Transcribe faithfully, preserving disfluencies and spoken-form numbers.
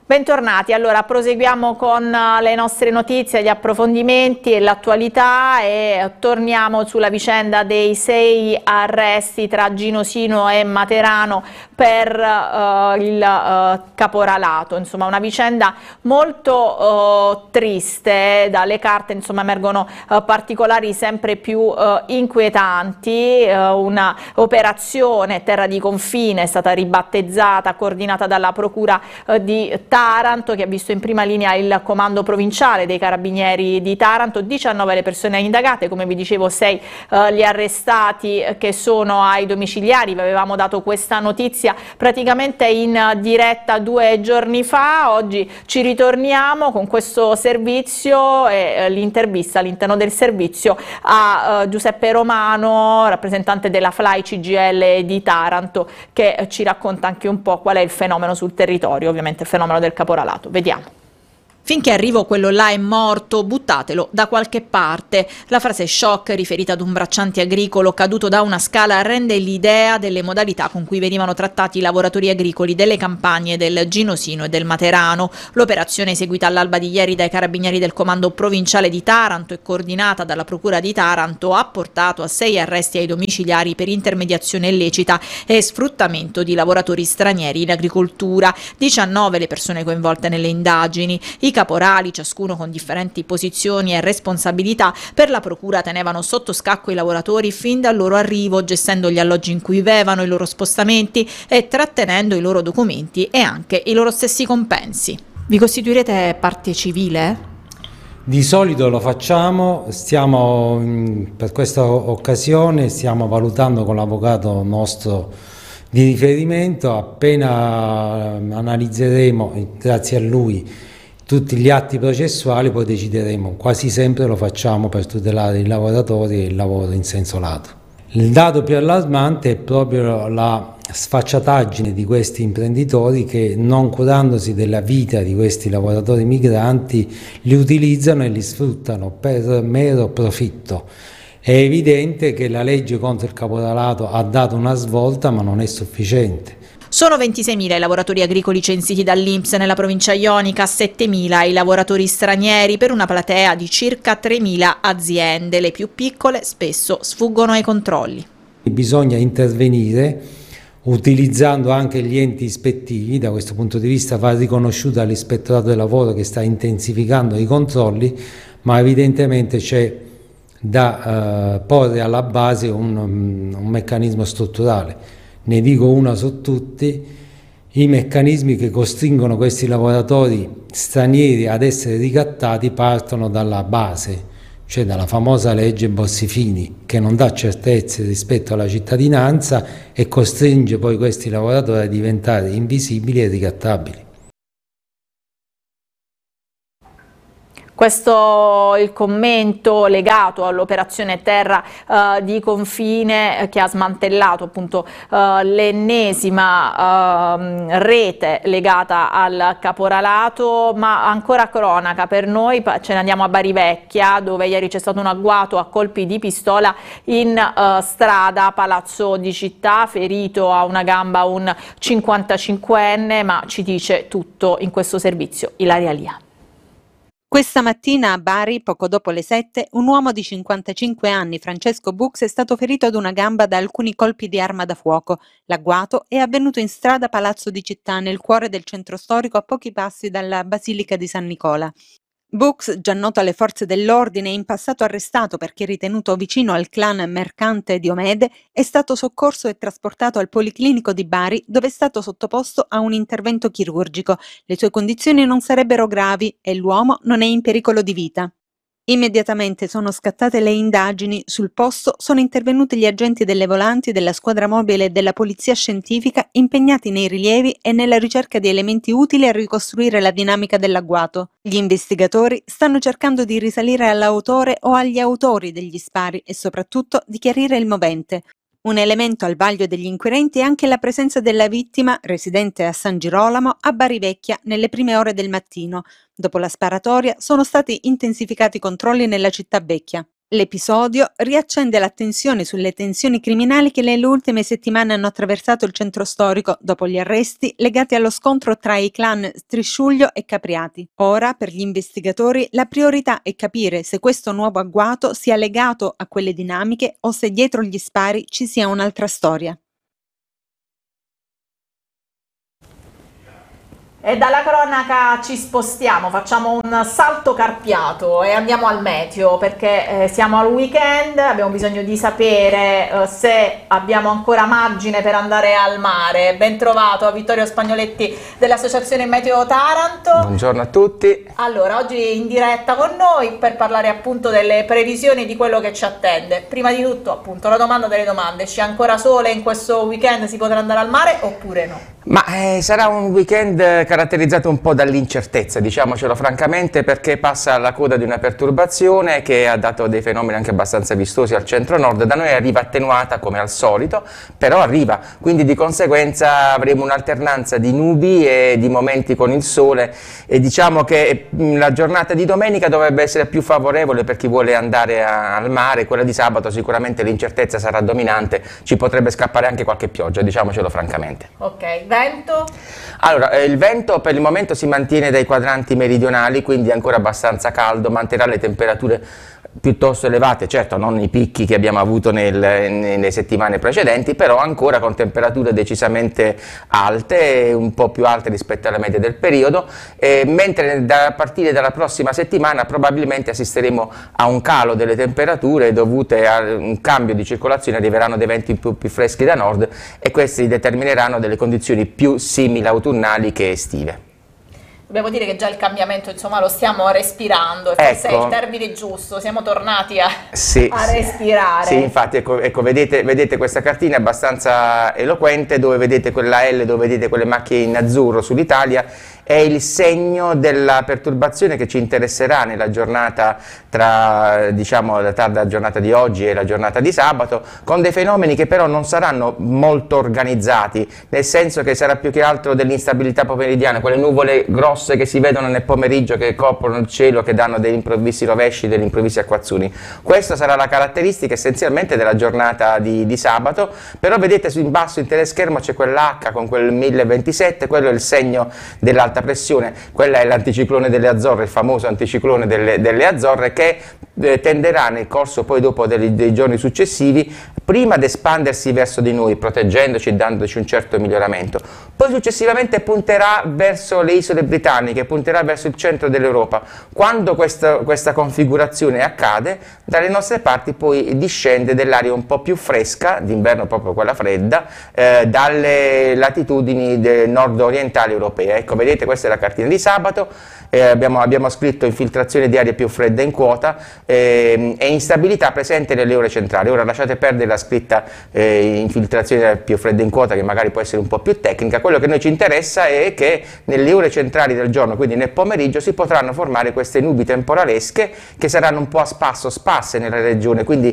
Bentornati, allora proseguiamo con le nostre notizie, gli approfondimenti e l'attualità e torniamo sulla vicenda dei sei arresti tra Gino Sino e Materano per uh, il uh, caporalato, insomma una vicenda molto uh, triste, dalle carte insomma emergono uh, particolari sempre più uh, inquietanti, uh, una operazione terra di confine è stata ribattezzata, coordinata dalla procura uh, di Taranto, Taranto, che ha visto in prima linea il comando provinciale dei Carabinieri di Taranto. diciannove le persone indagate, come vi dicevo sei eh, gli arrestati che sono ai domiciliari. Vi avevamo dato questa notizia praticamente in diretta due giorni fa. Oggi ci ritorniamo con questo servizio e eh, l'intervista all'interno del servizio a eh, Giuseppe Romano, rappresentante della FLAI C G I L di Taranto, che eh, ci racconta anche un po' qual è il fenomeno sul territorio, ovviamente il fenomeno del caporalato. Vediamo. Finché arrivo quello là è morto, buttatelo da qualche parte. La frase shock, riferita ad un bracciante agricolo caduto da una scala, rende l'idea delle modalità con cui venivano trattati i lavoratori agricoli delle campagne del Gino Sino e del Materano. L'operazione, eseguita all'alba di ieri dai carabinieri del comando provinciale di Taranto e coordinata dalla procura di Taranto, ha portato a sei arresti ai domiciliari per intermediazione illecita e sfruttamento di lavoratori stranieri in agricoltura. diciannove le persone coinvolte nelle indagini. I caporali, ciascuno con differenti posizioni e responsabilità, per la procura tenevano sotto scacco i lavoratori fin dal loro arrivo, gestendo gli alloggi in cui vivevano, i loro spostamenti e trattenendo i loro documenti e anche i loro stessi compensi. Vi costituirete parte civile? Di solito lo facciamo, stiamo per questa occasione stiamo valutando con l'avvocato nostro di riferimento. Appena analizzeremo, grazie a lui, tutti gli atti processuali, poi decideremo. Quasi sempre lo facciamo per tutelare i lavoratori e il lavoro in senso lato. Il dato più allarmante è proprio la sfacciataggine di questi imprenditori che, non curandosi della vita di questi lavoratori migranti, li utilizzano e li sfruttano per mero profitto. È evidente che la legge contro il caporalato ha dato una svolta, ma non è sufficiente. Sono ventiseimila i lavoratori agricoli censiti dall'I N P S nella provincia ionica, settemila i lavoratori stranieri, per una platea di circa tremila aziende. Le più piccole spesso sfuggono ai controlli. Bisogna intervenire utilizzando anche gli enti ispettivi. Da questo punto di vista va riconosciuto all'Ispettorato del Lavoro, che sta intensificando i controlli, ma evidentemente c'è da eh, porre alla base un, un meccanismo strutturale. Ne dico una su tutti: i meccanismi che costringono questi lavoratori stranieri ad essere ricattati partono dalla base, cioè dalla famosa legge Bossi-Fini, che non dà certezze rispetto alla cittadinanza e costringe poi questi lavoratori a diventare invisibili e ricattabili. Questo è il commento legato all'operazione terra eh, di confine, eh, che ha smantellato appunto eh, l'ennesima eh, rete legata al caporalato. Ma ancora cronaca per noi, ce ne andiamo a Barivecchia, dove ieri c'è stato un agguato a colpi di pistola in eh, strada Palazzo di Città, ferito a una gamba un cinquantacinquenne, ma ci dice tutto in questo servizio Ilaria Lia. Questa mattina a Bari, poco dopo le sette, un uomo di cinquantacinque anni, Francesco Bux, è stato ferito ad una gamba da alcuni colpi di arma da fuoco. L'agguato è avvenuto in strada Palazzo di Città, nel cuore del centro storico, a pochi passi dalla Basilica di San Nicola. Bux, già noto alle forze dell'ordine e in passato arrestato perché ritenuto vicino al clan mercante Diomede, è stato soccorso e trasportato al Policlinico di Bari, dove è stato sottoposto a un intervento chirurgico. Le sue condizioni non sarebbero gravi e l'uomo non è in pericolo di vita. Immediatamente sono scattate le indagini. Sul posto sono intervenuti gli agenti delle volanti, della squadra mobile e della polizia scientifica, impegnati nei rilievi e nella ricerca di elementi utili a ricostruire la dinamica dell'agguato. Gli investigatori stanno cercando di risalire all'autore o agli autori degli spari e soprattutto di chiarire il movente. Un elemento al vaglio degli inquirenti è anche la presenza della vittima, residente a San Girolamo, a Barivecchia, nelle prime ore del mattino. Dopo la sparatoria sono stati intensificati i controlli nella città vecchia. L'episodio riaccende l'attenzione sulle tensioni criminali che nelle ultime settimane hanno attraversato il centro storico dopo gli arresti legati allo scontro tra i clan Strisciuglio e Capriati. Ora, per gli investigatori, la priorità è capire se questo nuovo agguato sia legato a quelle dinamiche o se dietro gli spari ci sia un'altra storia. E dalla cronaca ci spostiamo, facciamo un salto carpiato e andiamo al meteo, perché eh, siamo al weekend, abbiamo bisogno di sapere eh, se abbiamo ancora margine per andare al mare. Ben trovato a Vittorio Spagnoletti dell'Associazione Meteo Taranto. Buongiorno a tutti. Allora, oggi in diretta con noi per parlare appunto delle previsioni di quello che ci attende. Prima di tutto, appunto, la domanda delle domande: c'è ancora sole in questo weekend? Si potrà andare al mare oppure no? Ma eh, sarà un weekend caratterizzato un po' dall'incertezza, diciamocelo francamente, perché passa alla coda di una perturbazione che ha dato dei fenomeni anche abbastanza vistosi al centro-nord. Da noi arriva attenuata come al solito, però arriva, quindi di conseguenza avremo un'alternanza di nubi e di momenti con il sole, e diciamo che la giornata di domenica dovrebbe essere più favorevole per chi vuole andare a, al mare. Quella di sabato sicuramente l'incertezza sarà dominante, ci potrebbe scappare anche qualche pioggia, diciamocelo francamente. Ok, vento? Allora, eh, il vento per il momento si mantiene dai quadranti meridionali, quindi è ancora abbastanza caldo, manterrà le temperature piuttosto elevate, certo non i picchi che abbiamo avuto nel, nelle settimane precedenti, però ancora con temperature decisamente alte, un po' più alte rispetto alla media del periodo, eh, mentre da, a partire dalla prossima settimana probabilmente assisteremo a un calo delle temperature dovute a un cambio di circolazione, arriveranno dei venti più, più freschi da nord e questi determineranno delle condizioni più simili autunnali che estive. Dobbiamo dire che già il cambiamento, insomma, lo stiamo respirando, e forse Ecco. è il termine giusto, siamo tornati a, Sì, a sì. respirare. Sì, infatti, ecco, ecco vedete, vedete questa cartina abbastanza eloquente, dove vedete quella L, dove vedete quelle macchie in azzurro sull'Italia, è il segno della perturbazione che ci interesserà nella giornata tra, diciamo, la tarda giornata di oggi e la giornata di sabato, con dei fenomeni che però non saranno molto organizzati, nel senso che sarà più che altro dell'instabilità pomeridiana, quelle nuvole grosse che si vedono nel pomeriggio, che coprono il cielo, che danno degli improvvisi rovesci, degli improvvisi acquazzoni. Questa sarà la caratteristica essenzialmente della giornata di, di sabato, però vedete in basso in teleschermo c'è quell'H con quel mille ventisette, quello è il segno dell'alta pressione, quella è l'anticiclone delle Azzorre, il famoso anticiclone delle, delle Azzorre, che eh, tenderà nel corso poi dopo dei, dei giorni successivi prima ad espandersi verso di noi, proteggendoci e dandoci un certo miglioramento, poi successivamente punterà verso le isole britanniche, punterà verso il centro dell'Europa. Quando questa, questa configurazione accade, dalle nostre parti poi discende dell'aria un po' più fresca, d'inverno proprio quella fredda, eh, dalle latitudini nord-orientali europee. Ecco, vedete, questa è la cartina di sabato, eh, abbiamo, abbiamo scritto infiltrazione di aria più fredda in quota eh, e instabilità presente nelle ore centrali. Ora lasciate perdere la scritta eh, infiltrazione di aria più fredda in quota, che magari può essere un po' più tecnica. Quello che noi ci interessa è che nelle ore centrali del giorno, quindi nel pomeriggio, si potranno formare queste nubi temporalesche che saranno un po' a spasso sparse nella regione, quindi